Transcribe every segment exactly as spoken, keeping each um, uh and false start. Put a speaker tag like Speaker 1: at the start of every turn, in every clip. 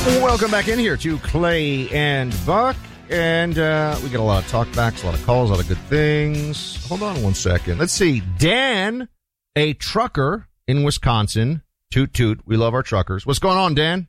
Speaker 1: Welcome back in here to Clay and Buck. And uh, we got a lot of talkbacks, a lot of calls, a lot of good things. Hold on one second. Let's see. Dan, a trucker in Wisconsin. Toot, toot. We love our truckers. What's going on, Dan?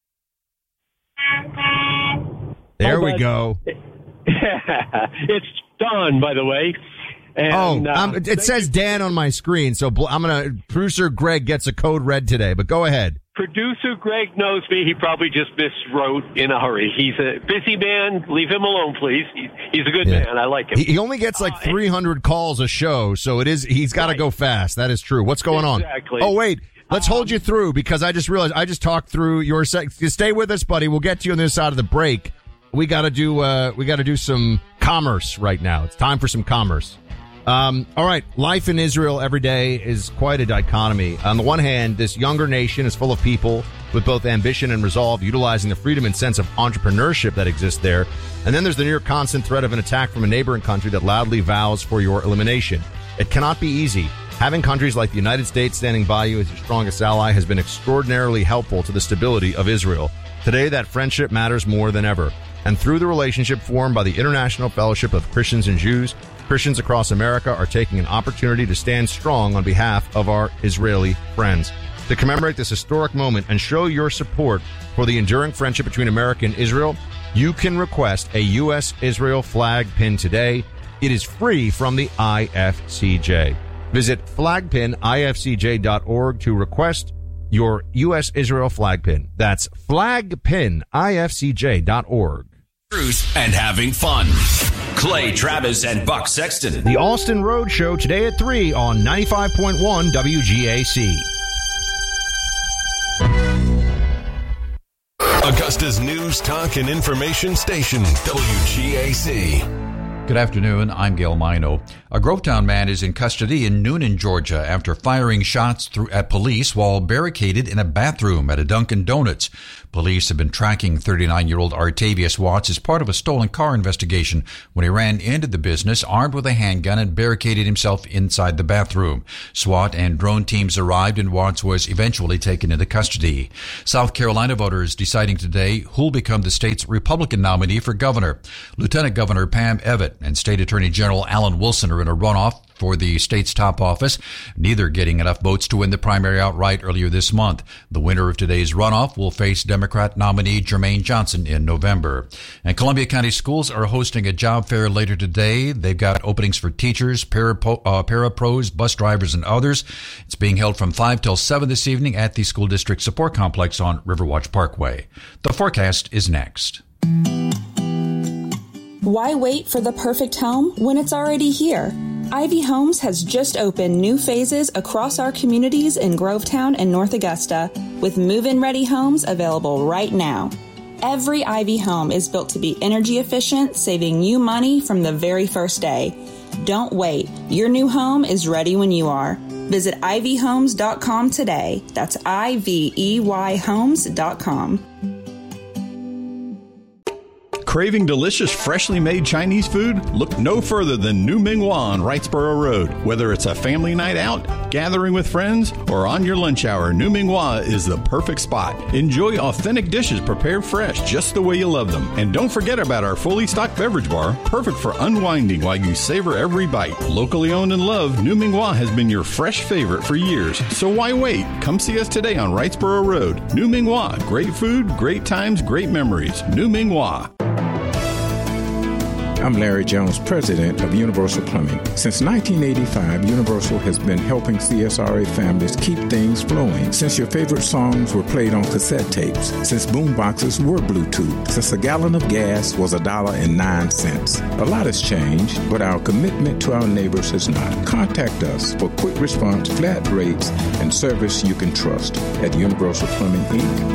Speaker 1: There we go.
Speaker 2: It's Don, by the way. And,
Speaker 1: oh,
Speaker 2: uh,
Speaker 1: um, it says Dan on my screen, so I'm going to, producer Greg gets a code red today, but go ahead.
Speaker 2: Producer Greg knows me. He probably just miswrote in a hurry. He's a busy man. Leave him alone, please. He, he's a good
Speaker 1: yeah.
Speaker 2: man. I like him.
Speaker 1: He, he only gets like uh, three hundred calls a show, so it is, he's got to right. go fast. That is true. What's going
Speaker 2: exactly.
Speaker 1: on? Oh, wait. Let's um, hold you through because I just realized I just talked through your sec. Stay with us, buddy. We'll get to you on this side of the break. We got to do, uh, we got to do some commerce right now. It's time for some commerce. Um, all right. Life in Israel every day is quite a dichotomy. On the one hand, this younger nation is full of people with both ambition and resolve, utilizing the freedom and sense of entrepreneurship that exists there. And then there's the near constant threat of an attack from a neighboring country that loudly vows for your elimination. It cannot be easy. Having countries like the United States standing by you as your strongest ally has been extraordinarily helpful to the stability of Israel. Today, that friendship matters more than ever. And through the relationship formed by the International Fellowship of Christians and Jews, Christians across America are taking an opportunity to stand strong on behalf of our Israeli friends. To commemorate this historic moment and show your support for the enduring friendship between America and Israel, you can request a U S Israel flag pin today. It is free from the I F C J. Visit flag pin I F C J dot org to request your U S Israel flag pin. That's flag pin I F C J dot org.
Speaker 3: Truth and having fun. Clay Travis and Buck Sexton.
Speaker 1: The Austin Road Show today at three on ninety-five point one W G A C.
Speaker 4: Augusta's news, talk, and information station, W G A C.
Speaker 5: Good afternoon, I'm Gail Mino. A Grovetown man is in custody in Noonan, Georgia after firing shots through at police while barricaded in a bathroom at a Dunkin' Donuts. Police have been tracking thirty-nine-year-old Artavius Watts as part of a stolen car investigation when he ran into the business armed with a handgun and barricaded himself inside the bathroom. SWAT and drone teams arrived and Watts was eventually taken into custody. South Carolina voters deciding today who'll become the state's Republican nominee for governor. Lieutenant Governor Pam Evett and State Attorney General Alan Wilson are in a runoff for the state's top office, neither getting enough votes to win the primary outright earlier this month. The winner of today's runoff will face Democrat nominee Jermaine Johnson in November. And Columbia County Schools are hosting a job fair later today. They've got openings for teachers, parapo- uh, parapros, bus drivers, and others. It's being held from five till seven this evening at the School District Support Complex on Riverwatch Parkway. The forecast is next.
Speaker 6: Why wait for the perfect home when it's already here? Ivy Homes has just opened new phases across our communities in Grovetown and North Augusta, with move-in ready homes available right now. Every Ivy home is built to be energy efficient, saving you money from the very first day. Don't wait. Your new home is ready when you are. Visit ivy homes dot com today. That's I V E Y homes dot com.
Speaker 7: Craving delicious, freshly made Chinese food? Look no further than New Ming Hua on Wrightsboro Road. Whether it's a family night out, gathering with friends, or on your lunch hour, New Ming Hua is the perfect spot. Enjoy authentic dishes prepared fresh, just the way you love them. And don't forget about our fully stocked beverage bar, perfect for unwinding while you savor every bite. Locally owned and loved, New Ming Hua has been your fresh favorite for years. So why wait? Come see us today on Wrightsboro Road. New Ming Hua. Great food, great times, great memories. New Ming Hua.
Speaker 8: I'm Larry Jones, president of Universal Plumbing. Since nineteen eighty-five, Universal has been helping C S R A families keep things flowing. Since your favorite songs were played on cassette tapes. Since boomboxes were Bluetooth. Since a gallon of gas was a dollar and nine cents. A lot has changed, but our commitment to our neighbors has not. Contact us for quick response, flat rates, and service you can trust at Universal Plumbing, Incorporated